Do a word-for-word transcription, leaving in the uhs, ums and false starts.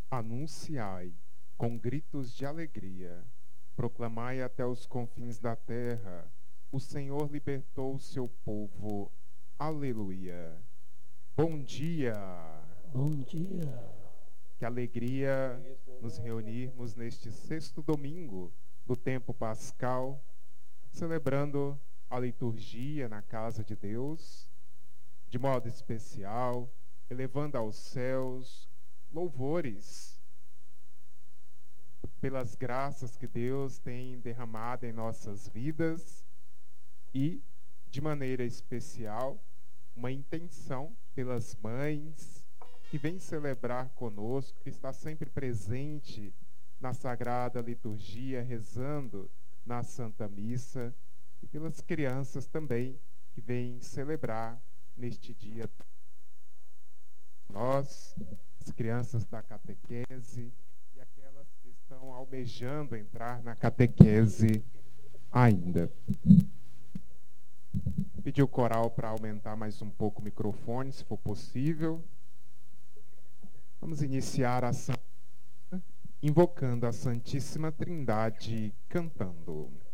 Anunciai com gritos de alegria, proclamai até os confins da terra, o Senhor libertou o seu povo. Aleluia. Bom dia. Bom dia. Que alegria nos reunirmos neste sexto domingo do tempo pascal, celebrando a liturgia na casa de Deus, de modo especial, elevando aos céus louvores pelas graças que Deus tem derramado em nossas vidas e, de maneira especial, uma intenção pelas mães que vêm celebrar conosco, que está sempre presente na Sagrada Liturgia, rezando na Santa Missa, e pelas crianças também que vêm celebrar neste dia. Nós, as crianças da catequese e aquelas que estão almejando entrar na catequese ainda. Pedir o coral para aumentar mais um pouco o microfone, se for possível. Vamos iniciar a Santa invocando a Santíssima Trindade cantando.